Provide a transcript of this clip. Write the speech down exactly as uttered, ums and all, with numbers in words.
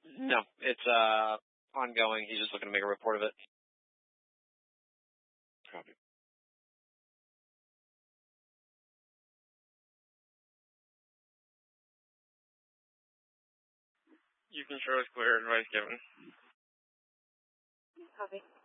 No, it's uh ongoing. He's just looking to make a report of it. Copy. You can show us clear advice given. Copy.